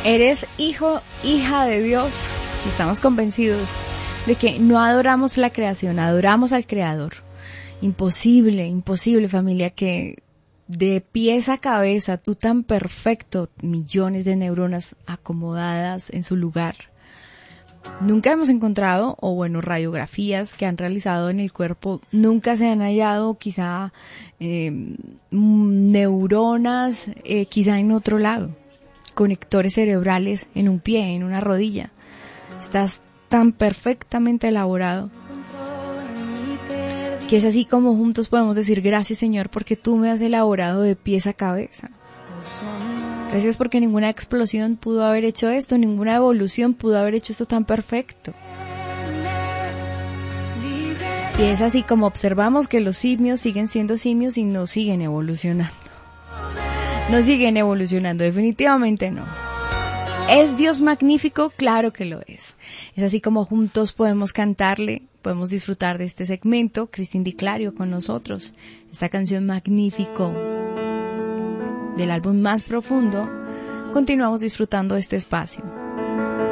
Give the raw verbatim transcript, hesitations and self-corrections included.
Eres hijo, hija de Dios. Y estamos convencidos de que no adoramos la creación, adoramos al Creador. Imposible, imposible, familia, que de pies a cabeza, tú tan perfecto, millones de neuronas acomodadas en su lugar. Nunca hemos encontrado, o bueno, radiografías que han realizado en el cuerpo, nunca se han hallado quizá eh, neuronas, eh, quizá en otro lado, conectores cerebrales en un pie, en una rodilla. Estás tan perfectamente elaborado que es así como juntos podemos decir gracias, Señor, porque tú me has elaborado de pies a cabeza. Gracias porque ninguna explosión pudo haber hecho esto, ninguna evolución pudo haber hecho esto tan perfecto. Y es así como observamos que los simios siguen siendo simios y no siguen evolucionando. No siguen evolucionando, definitivamente no. ¿Es Dios magnífico? Claro que lo es. Es así como juntos podemos cantarle, podemos disfrutar de este segmento. Cristín Di Clario con nosotros. Esta canción Magnífico del álbum Más Profundo. Continuamos disfrutando de este espacio.